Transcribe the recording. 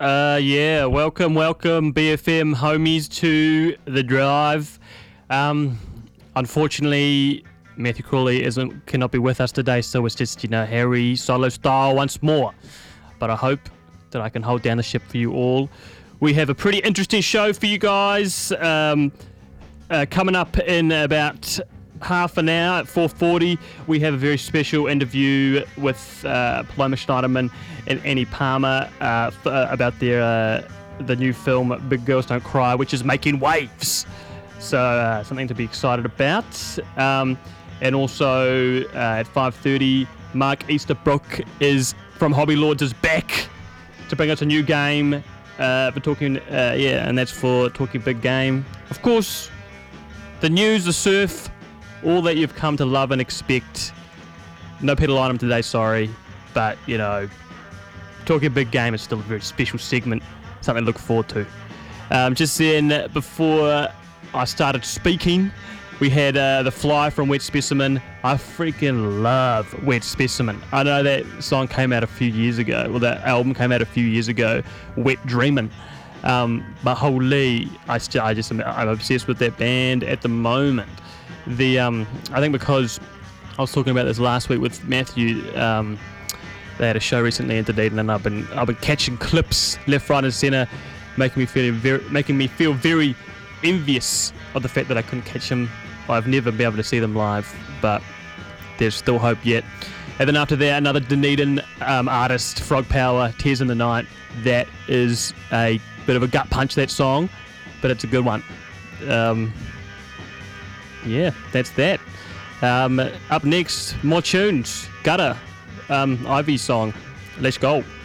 Yeah, welcome, BFM homies to The Drive. Unfortunately, Matthew Crawley cannot be with us today, so it's just, Harry solo style once more. But I hope that I can hold down the ship for you all. We have a pretty interesting show for you guys. Coming up in about half an hour at 4:40, we have a very special interview with Paloma Schneiderman and Annie Palmer about the new film Big Girls Don't Cry, which is making waves. So something to be excited about. And also at 5:30, Mark Easterbrook from Hobby Lords is back to bring us a new game for talking, and that's for talking big game. Of course, the news, the surf, all that you've come to love and expect. No pedal item today, sorry, but talking big game is still a very special segment, something to look forward to. Just then, before I started speaking, we had The Fly from Wet Specimen. I freaking love Wet Specimen. I know that song came out a few years ago, well, that album came out a few years ago, Wet Dreamin'. But holy, I'm obsessed with that band at the moment. I think because I was talking about this last week with Matthew, they had a show recently in Dunedin, and I've been catching clips left, right, and centre, making me feel very envious of the fact that I couldn't catch them. I've never been able to see them live, but there's still hope yet. And then after that, another Dunedin artist, Frog Power, Tears in the Night. That is a bit of a gut punch, that song, but it's a good one. Yeah, that's that. Up next, more tunes. Gutter, Ivy song. Let's go.